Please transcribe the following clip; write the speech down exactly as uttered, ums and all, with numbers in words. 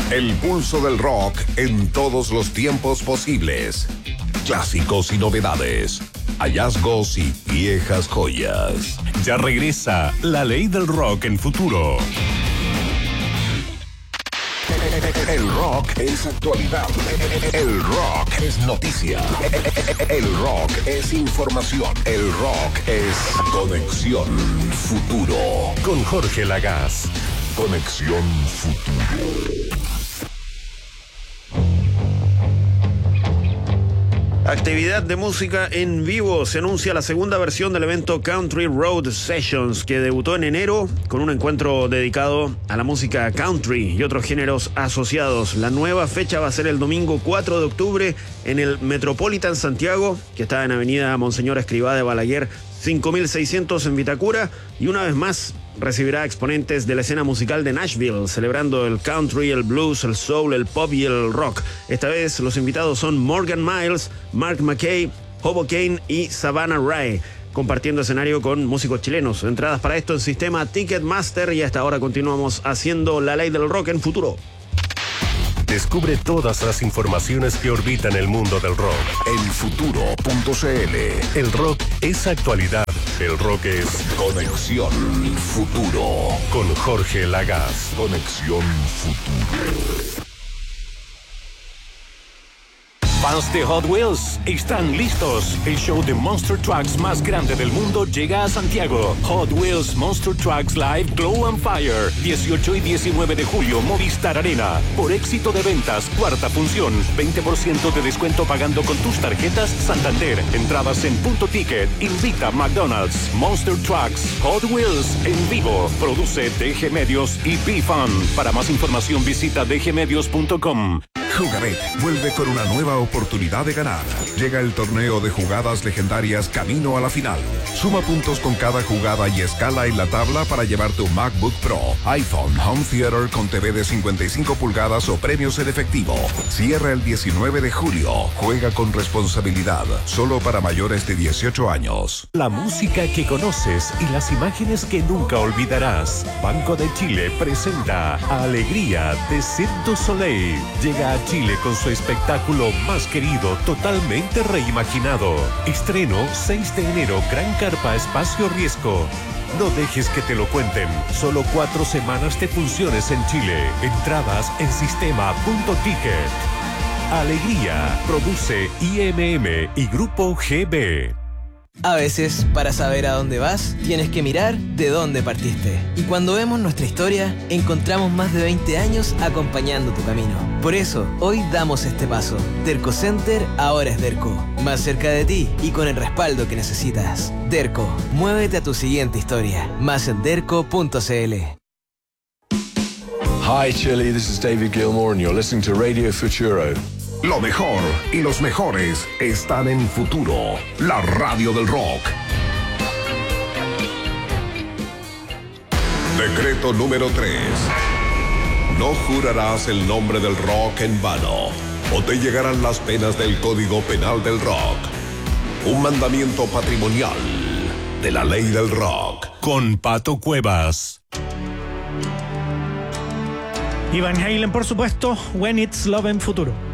El pulso del rock en todos los tiempos posibles. Clásicos y novedades. Hallazgos y viejas joyas. Ya regresa La Ley del Rock en Futuro. El rock es actualidad. El rock es noticia. El rock es información. El rock es Conexión Futuro. Con Jorge Lagaz. Conexión Futuro. Actividad de música en vivo. Se anuncia la segunda versión del evento Country Road Sessions, que debutó en enero con un encuentro dedicado a la música country y otros géneros asociados. La nueva fecha va a ser el domingo cuatro de octubre en el Metropolitan Santiago, que está en avenida Monseñor Escrivá de Balaguer cinco mil seiscientos en Vitacura, y una vez más recibirá exponentes de la escena musical de Nashville, celebrando el country, el blues, el soul, el pop y el rock. Esta vez los invitados son Morgan Miles, Mark McKay, Hobo Kane y Savannah Ray, compartiendo escenario con músicos chilenos. Entradas para esto en sistema Ticketmaster, y hasta ahora continuamos haciendo La Ley del Rock en Futuro. Descubre todas las informaciones que orbitan el mundo del rock en futuro punto cl. El rock es actualidad. El rock es Conexión Futuro. Con Jorge Lagaz. Conexión Futuro. Fans de Hot Wheels están listos. El show de Monster Trucks más grande del mundo llega a Santiago. Hot Wheels Monster Trucks Live Glow and Fire. dieciocho y diecinueve de julio, Movistar Arena. Por éxito de ventas, cuarta función. veinte por ciento de descuento pagando con tus tarjetas Santander. Entradas en Punto Ticket. Invita McDonald's. Monster Trucks Hot Wheels en vivo. Produce D G Medios y B-Fun. Para más información visita d g medios punto com. Jugabet vuelve con una nueva oportunidad de ganar. Llega el torneo de jugadas legendarias camino a la final. Suma puntos con cada jugada y escala en la tabla para llevar tu MacBook Pro, iPhone, Home Theater con T V de cincuenta y cinco pulgadas o premios en efectivo. Cierra el diecinueve de julio. Juega con responsabilidad. Solo para mayores de dieciocho años. La música que conoces y las imágenes que nunca olvidarás. Banco de Chile presenta Alegría de Cirque du Soleil. Llega a Chile con su espectáculo más querido, totalmente reimaginado. Estreno seis de enero, Gran Carpa Espacio Riesgo. No dejes que te lo cuenten. Solo cuatro semanas de funciones en Chile. Entradas en sistema punto ticket. Alegría. Produce I M M y Grupo G B. A veces, para saber a dónde vas, tienes que mirar de dónde partiste. Y cuando vemos nuestra historia, encontramos más de veinte años acompañando tu camino. Por eso, hoy damos este paso. Derco Center ahora es Derco. Más cerca de ti y con el respaldo que necesitas. Derco, muévete a tu siguiente historia. Más en derco punto cl. Hi Chile, this is David Gilmour and you're listening to Radio Futuro. Lo mejor y los mejores están en Futuro, la radio del rock. Decreto número tres. No jurarás el nombre del rock en vano, o te llegarán las penas del Código Penal del Rock. Un mandamiento patrimonial de la ley del rock. Con Pato Cuevas. Y Van Halen, por supuesto, When It's Love en Futuro.